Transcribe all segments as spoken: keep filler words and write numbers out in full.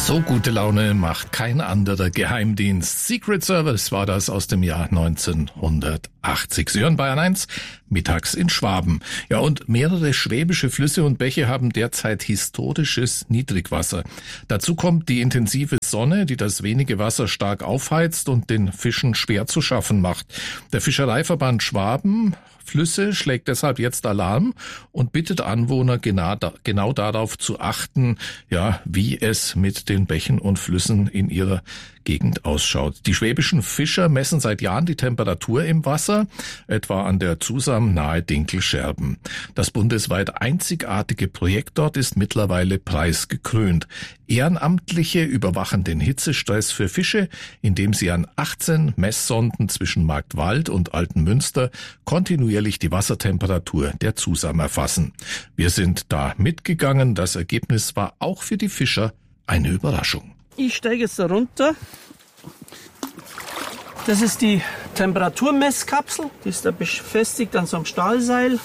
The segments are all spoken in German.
So gute Laune macht kein anderer Geheimdienst. Secret Service war das aus dem Jahr neunzehnhundertachtzig. Sie hören Bayern eins, mittags in Schwaben. Ja, und mehrere schwäbische Flüsse und Bäche haben derzeit historisches Niedrigwasser. Dazu kommt die intensive Sonne, die das wenige Wasser stark aufheizt und den Fischen schwer zu schaffen macht. Der Fischereiverband Schwaben Flüsse schlägt deshalb jetzt Alarm und bittet Anwohner genau, genau darauf zu achten, ja, wie es mit den Bächen und Flüssen in ihrer Gegend ausschaut. Die schwäbischen Fischer messen seit Jahren die Temperatur im Wasser, etwa an der Zusam nahe Dinkelscherben. Das bundesweit einzigartige Projekt dort ist mittlerweile preisgekrönt. Ehrenamtliche überwachen den Hitzestress für Fische, indem sie an achtzehn Messsonden zwischen Marktwald und Altenmünster kontinuierlich die Wassertemperatur der Zusam erfassen. Wir sind da mitgegangen. Das Ergebnis war auch für die Fischer eine Überraschung. Ich steige jetzt da runter. Das ist die Temperaturmesskapsel. Die ist da befestigt an so einem Stahlseil.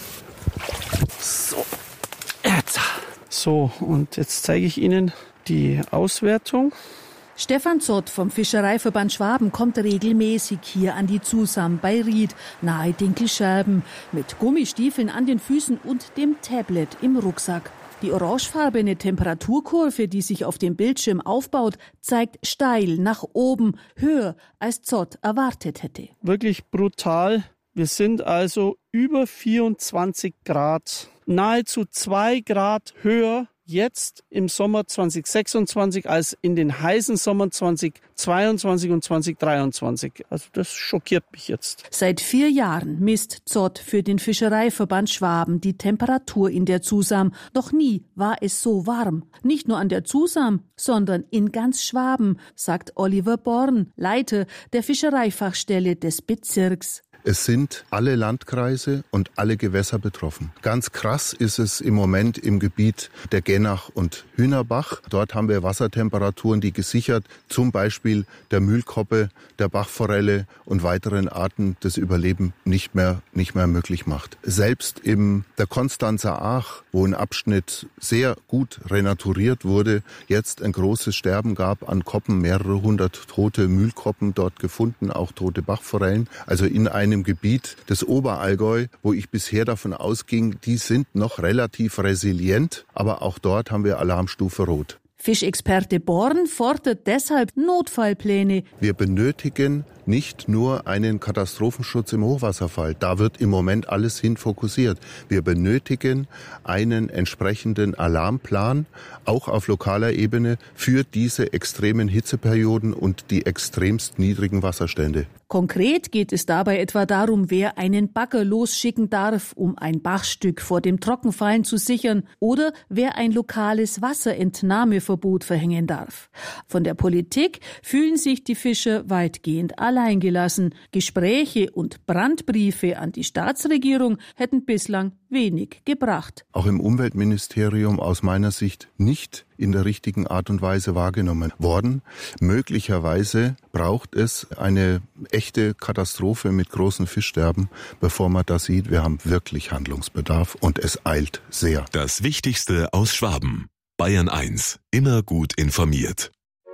So, jetzt. So, und jetzt zeige ich Ihnen die Auswertung. Stefan Zott vom Fischereiverband Schwaben kommt regelmäßig hier an die Zusam bei Ried, nahe Dinkelscherben, mit Gummistiefeln an den Füßen und dem Tablet im Rucksack. Die orangefarbene Temperaturkurve, die sich auf dem Bildschirm aufbaut, zeigt steil nach oben, höher als Zott erwartet hätte. Wirklich brutal. Wir sind also über vierundzwanzig Grad, nahezu zwei Grad höher jetzt im Sommer zwanzig sechsundzwanzig als in den heißen Sommern zwanzig zweiundzwanzig und zwanzig dreiundzwanzig. Also das schockiert mich jetzt. Seit vier Jahren misst Zott für den Fischereiverband Schwaben die Temperatur in der Zusam. Noch nie war es so warm. Nicht nur an der Zusam, sondern in ganz Schwaben, sagt Oliver Born, Leiter der Fischereifachstelle des Bezirks. Es sind alle Landkreise und alle Gewässer betroffen. Ganz krass ist es im Moment im Gebiet der Gennach und Hühnerbach. Dort haben wir Wassertemperaturen, die gesichert zum Beispiel der Mühlkoppe, der Bachforelle und weiteren Arten das Überleben nicht mehr, nicht mehr möglich macht. Selbst in der Konstanzer Aach, wo ein Abschnitt sehr gut renaturiert wurde, jetzt ein großes Sterben gab an Koppen, mehrere hundert tote Mühlkoppen dort gefunden, auch tote Bachforellen. Also in einem einem Gebiet des Oberallgäu, wo ich bisher davon ausging, die sind noch relativ resilient, aber auch dort haben wir Alarmstufe Rot. Fischexperte Born fordert deshalb Notfallpläne. Wir benötigen nicht nur einen Katastrophenschutz im Hochwasserfall. Da wird im Moment alles hin fokussiert. Wir benötigen einen entsprechenden Alarmplan, auch auf lokaler Ebene, für diese extremen Hitzeperioden und die extremst niedrigen Wasserstände. Konkret geht es dabei etwa darum, wer einen Bagger losschicken darf, um ein Bachstück vor dem Trockenfallen zu sichern, oder wer ein lokales Wasserentnahmeverbot verhängen darf. Von der Politik fühlen sich die Fischer weitgehend alleingelassen. Gespräche und Brandbriefe an die Staatsregierung hätten bislang wenig gebracht. Auch im Umweltministerium aus meiner Sicht nicht in der richtigen Art und Weise wahrgenommen worden. Möglicherweise braucht es eine echte Katastrophe mit großen Fischsterben, bevor man das sieht. Wir haben wirklich Handlungsbedarf und es eilt sehr. Das Wichtigste aus Schwaben. Bayern eins. Immer gut informiert.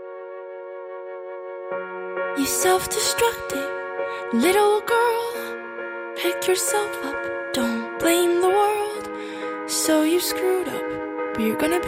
You self-destructed, little girl. Pick yourself up, don't blame the world. So you screwed up, but you're gonna be